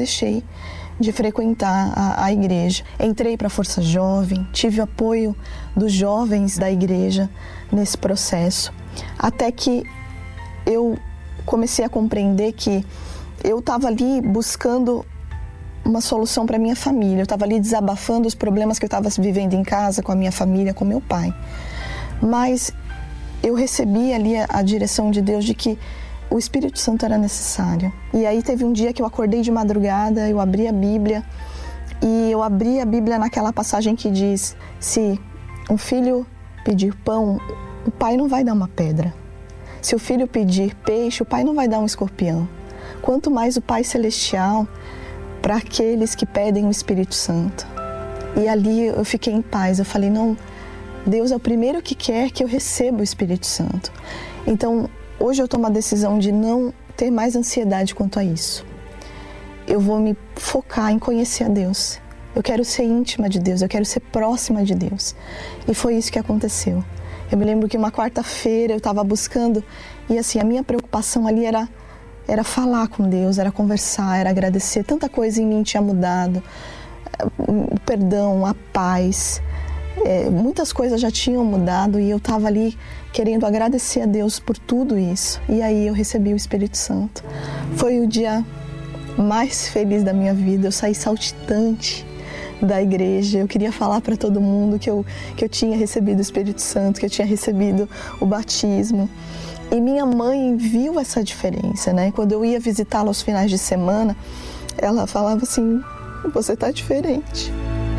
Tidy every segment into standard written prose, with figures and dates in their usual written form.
deixei de frequentar a igreja. Entrei para a Força Jovem, tive apoio dos jovens da igreja nesse processo, até que eu comecei a compreender que eu estava ali buscando uma solução para minha família. Eu estava ali desabafando os problemas que eu estava vivendo em casa, com a minha família, com meu pai. Mas eu recebi ali a direção de Deus de que o Espírito Santo era necessário. E aí teve um dia que eu acordei de madrugada, eu abri a Bíblia, e eu abri a Bíblia naquela passagem que diz: se um filho pedir pão, o pai não vai dar uma pedra. Se o filho pedir peixe, o pai não vai dar um escorpião. Quanto mais o Pai Celestial para aqueles que pedem o Espírito Santo. E ali eu fiquei em paz, eu falei, não, Deus é o primeiro que quer que eu receba o Espírito Santo. Então, hoje eu tomo a decisão de não ter mais ansiedade quanto a isso. Eu vou me focar em conhecer a Deus. Eu quero ser íntima de Deus, eu quero ser próxima de Deus. E foi isso que aconteceu. Eu me lembro que uma quarta-feira eu estava buscando, e assim, a minha preocupação ali era falar com Deus, era conversar, era agradecer. Tanta coisa em mim tinha mudado, o perdão, a paz, muitas coisas já tinham mudado, e eu estava ali querendo agradecer a Deus por tudo isso. E aí eu recebi o Espírito Santo. Foi o dia mais feliz da minha vida, eu saí saltitante da igreja. Eu queria falar para todo mundo que eu tinha recebido o Espírito Santo, que eu tinha recebido o batismo. E minha mãe viu essa diferença, né? Quando eu ia visitá-la aos finais de semana, ela falava assim, você tá diferente.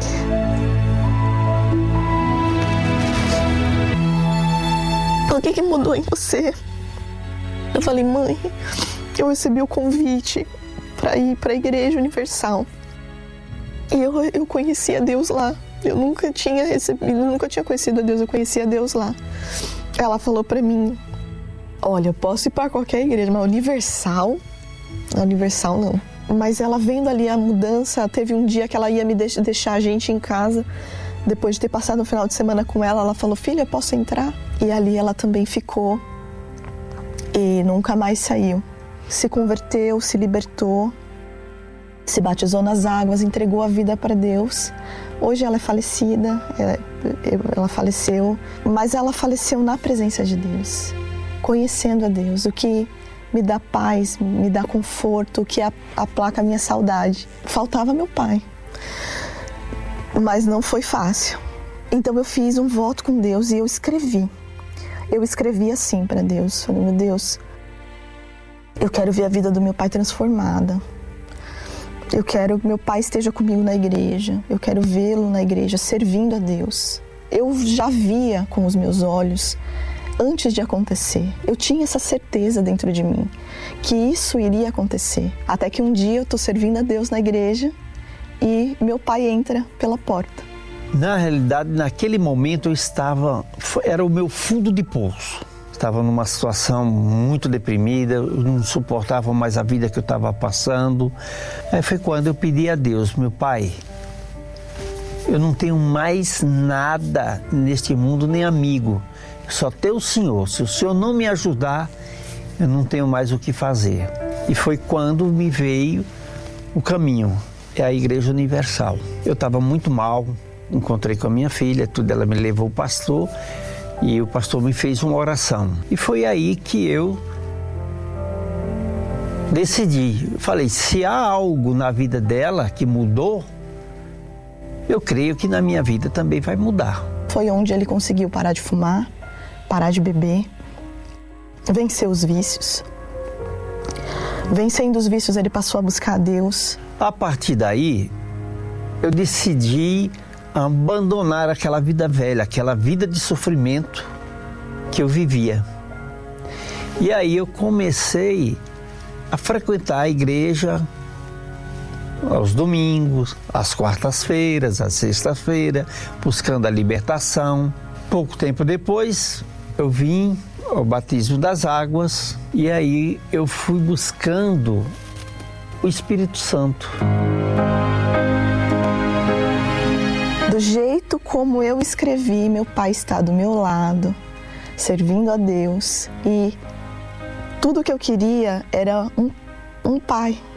O que mudou em você? Eu falei, mãe, eu recebi o convite para ir para a Igreja Universal. E eu conhecia Deus lá. Eu nunca tinha conhecido a Deus, eu conhecia Deus lá. Ela falou para mim, olha, eu posso ir para qualquer igreja, mas Universal não. Mas ela vendo ali a mudança, teve um dia que ela ia me deixar a gente em casa, depois de ter passado um final de semana com ela, ela falou, filha, posso entrar? E ali ela também ficou e nunca mais saiu. Se converteu, se libertou, se batizou nas águas, entregou a vida para Deus. Hoje ela é falecida, ela faleceu, mas ela faleceu na presença de Deus, conhecendo a Deus, o que me dá paz, me dá conforto, o que aplaca a minha saudade. Faltava meu pai, mas não foi fácil. Então eu fiz um voto com Deus e eu escrevi assim para Deus, falei, meu Deus, eu quero ver a vida do meu pai transformada. Eu quero que meu pai esteja comigo na igreja. Eu quero vê-lo na igreja, servindo a Deus. Eu já via com os meus olhos, antes de acontecer. Eu tinha essa certeza dentro de mim, que isso iria acontecer. Até que um dia eu estou servindo a Deus na igreja e meu pai entra pela porta. Na realidade, naquele momento era o meu fundo de poço. Estava numa situação muito deprimida, eu não suportava mais a vida que eu estava passando. Aí foi quando eu pedi a Deus, meu pai, eu não tenho mais nada neste mundo, nem amigo, só tenho o Senhor. Se o Senhor não me ajudar, eu não tenho mais o que fazer. E foi quando me veio o caminho, é a Igreja Universal. Eu estava muito mal, encontrei com a minha filha, ela me levou ao pastor, e o pastor me fez uma oração. E foi aí que eu decidi. Falei, se há algo na vida dela que mudou, eu creio que na minha vida também vai mudar. Foi onde ele conseguiu parar de fumar, parar de beber, vencer os vícios. Vencendo os vícios, ele passou a buscar a Deus. A partir daí, eu decidi abandonar aquela vida velha, aquela vida de sofrimento que eu vivia. E aí eu comecei a frequentar a igreja aos domingos, às quartas-feiras, às sextas-feiras, buscando a libertação. Pouco tempo depois, eu vim ao batismo das águas e aí eu fui buscando o Espírito Santo. Do jeito como eu escrevi, meu pai está do meu lado, servindo a Deus. E tudo que eu queria era um pai.